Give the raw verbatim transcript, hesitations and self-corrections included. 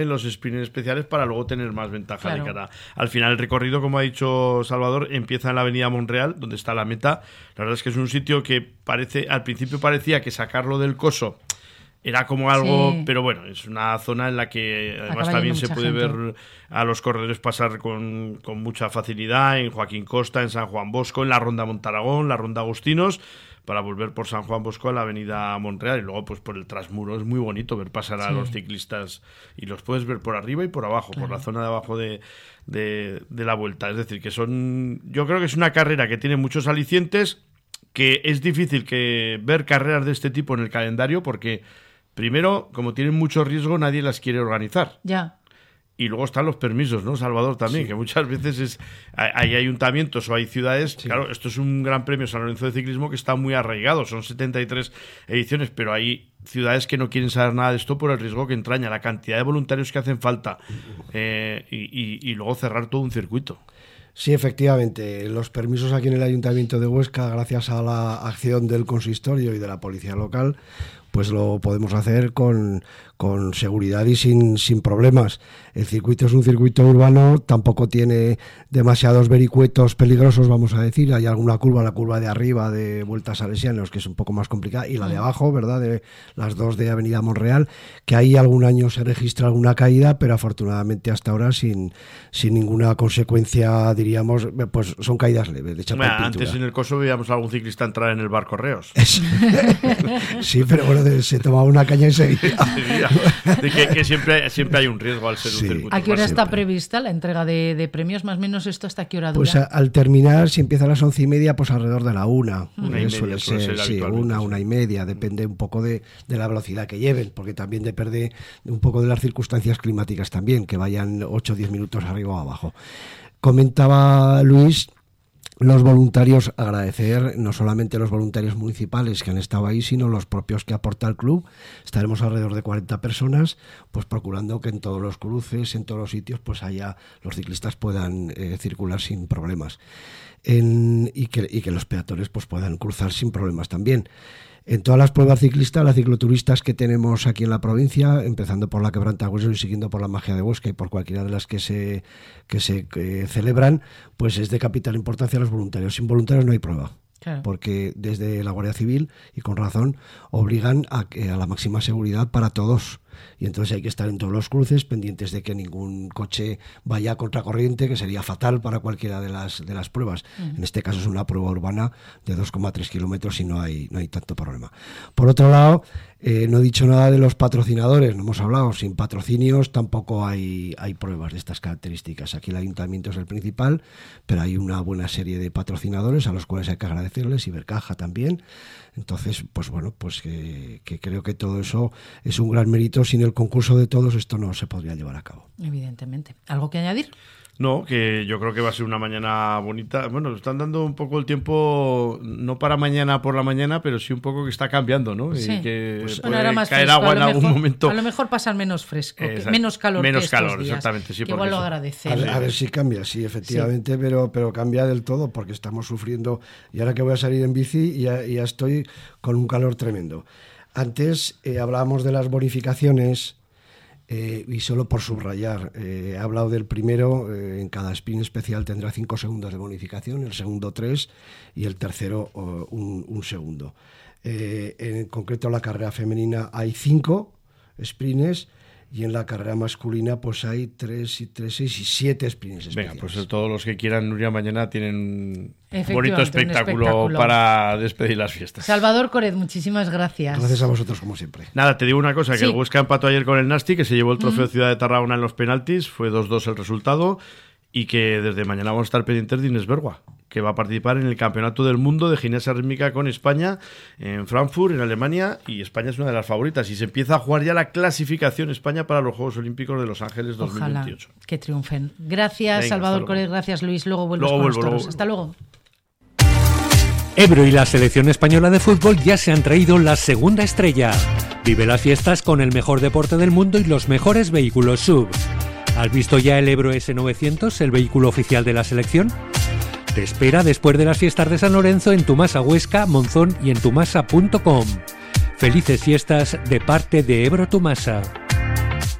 en los sprints especiales para luego tener más ventaja claro. de cara. Al final el recorrido, como ha dicho Salvador, empieza en la avenida Monreal, donde está la meta. La verdad es que es un sitio que parece, al principio parecía que sacarlo del Coso era como algo, sí. pero bueno, es una zona en la que además Acaba también se puede gente. ver a los corredores pasar con, con mucha facilidad en Joaquín Costa, en San Juan Bosco, en la Ronda Montaragón, la Ronda Agustinos, para volver por San Juan Bosco a la avenida Monreal y luego pues por el Trasmuro. Es muy bonito ver pasar a sí. los ciclistas y los puedes ver por arriba y por abajo, claro. por la zona de abajo de, de, de la vuelta. Es decir, que son, yo creo que es una carrera que tiene muchos alicientes, que es difícil que ver carreras de este tipo en el calendario porque primero, como tienen mucho riesgo, nadie las quiere organizar. Ya. Y luego están los permisos, ¿no, Salvador? También, sí. que muchas veces es hay ayuntamientos o hay ciudades. Sí. Claro, esto es un gran premio San Lorenzo de Ciclismo que está muy arraigado. Son setenta y tres ediciones, pero hay ciudades que no quieren saber nada de esto por el riesgo que entraña, la cantidad de voluntarios que hacen falta eh, y, y, y luego cerrar todo un circuito. Sí, efectivamente. Los permisos aquí en el Ayuntamiento de Huesca, gracias a la acción del consistorio y de la policía local, pues lo podemos hacer con, con seguridad y sin, sin problemas. El circuito es un circuito urbano, tampoco tiene demasiados vericuetos peligrosos, vamos a decir. Hay alguna curva, la curva de arriba de Vuelta a Salesianos, que es un poco más complicada, y la de abajo, ¿verdad?, de las dos de Avenida Monreal, que ahí algún año se registra alguna caída, pero afortunadamente hasta ahora sin, sin ninguna consecuencia, diríamos, pues son caídas leves, de chapa y pintura. Antes en el Coso veíamos a algún ciclista entrar en el bar Correos. Sí, pero bueno, se tomaba una caña y seguía. De que, que siempre, siempre hay un riesgo al ser sí. un circuito. ¿A qué hora está siempre. prevista la entrega de, de premios? Más o menos esto hasta qué hora dura. Pues a, al terminar, si empieza a las once y media, pues alrededor de la una. Una y media suele ser, ser sí, una, una y media. Depende un poco de, de la velocidad que lleven, porque también depende un poco de las circunstancias climáticas también, que vayan ocho o diez minutos arriba o abajo. Comentaba Luis, los voluntarios, agradecer no solamente los voluntarios municipales que han estado ahí, sino los propios que aporta el club. Estaremos alrededor de cuarenta personas, pues procurando que en todos los cruces, en todos los sitios, pues haya los ciclistas puedan eh, circular sin problemas. En, y, que, y que los peatones pues puedan cruzar sin problemas también. En todas las pruebas ciclistas, las cicloturistas que tenemos aquí en la provincia, empezando por la Quebrantagüeso y siguiendo por la Magia de Huesca y por cualquiera de las que se que se que celebran, pues es de capital importancia los voluntarios. Sin voluntarios no hay prueba. Claro. Porque desde la Guardia Civil, y con razón, obligan a, a la máxima seguridad para todos. Y entonces hay que estar en todos los cruces pendientes de que ningún coche vaya a contracorriente, que sería fatal para cualquiera de las de las pruebas. Uh-huh. En este caso es una prueba urbana de dos coma tres kilómetros y no hay no hay tanto problema. Por otro lado, eh, no he dicho nada de los patrocinadores, no hemos hablado. Sin patrocinios tampoco hay, hay pruebas de estas características. Aquí el ayuntamiento es el principal, pero hay una buena serie de patrocinadores a los cuales hay que agradecerles, Ibercaja también. Entonces, pues bueno, pues que, que creo que todo eso es un gran mérito. Sin el concurso de todos esto no se podría llevar a cabo. Evidentemente. ¿Algo que añadir? No, que yo creo que va a ser una mañana bonita. Bueno, están dando un poco el tiempo, no para mañana por la mañana, pero sí un poco que está cambiando, ¿no? Sí. Y que pues, puede bueno, era más caer fresco, agua en mejor, algún momento. A lo mejor pasar menos fresco, que, menos calor menos que estos calor, días, exactamente. Sí, que igual eso. lo agradecemos. A, a ver si cambia, sí, efectivamente, sí. Pero, pero cambia del todo, porque estamos sufriendo. Y ahora que voy a salir en bici, ya, ya estoy con un calor tremendo. Antes eh, hablábamos de las bonificaciones. Eh, y solo por subrayar, eh, he hablado del primero, eh, en cada sprint especial tendrá cinco segundos de bonificación, el segundo tres y el tercero oh, un, un segundo. Eh, en concreto la carrera femenina hay cinco sprints y en la carrera masculina pues hay tres y tres, seis y siete sprints especiales. Venga, pues todos los que quieran, Nuria, mañana tienen un bonito espectáculo, un espectáculo para despedir las fiestas. Salvador Coret, muchísimas gracias. Gracias a vosotros, como siempre. Nada, te digo una cosa, que sí. El Huesca empató ayer con el Nasti, que se llevó el trofeo mm. Ciudad de Tarragona en los penaltis, fue dos dos el resultado, y que desde mañana vamos a estar pendientes de Inés Bergua, que va a participar en el Campeonato del Mundo de Gimnasia Rítmica con España en Frankfurt, en Alemania, y España es una de las favoritas. Y se empieza a jugar ya la clasificación España para los Juegos Olímpicos de Los Ángeles dos mil veintiocho. Ojalá que triunfen. Gracias, Venga, Salvador Coret, gracias, Luis. Luego vuelves luego con vuelvo, los toros. Luego. Hasta luego. Ebro y la selección española de fútbol ya se han traído la segunda estrella. Vive las fiestas con el mejor deporte del mundo y los mejores vehículos S U V. ¿Has visto ya el Ebro ese novecientos, el vehículo oficial de la selección? Te espera después de las fiestas de San Lorenzo en Tumasa Huesca, Monzón y en tumasa punto com. Felices fiestas de parte de Ebro Tumasa.